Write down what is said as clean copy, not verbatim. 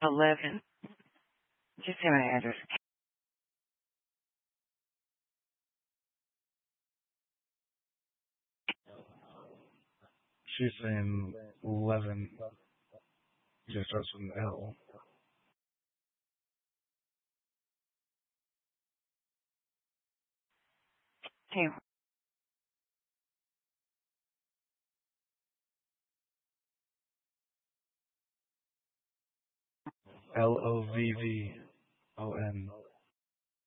11. Just say my address. She's saying 11. Just starts with an L. Hey, Lovvon.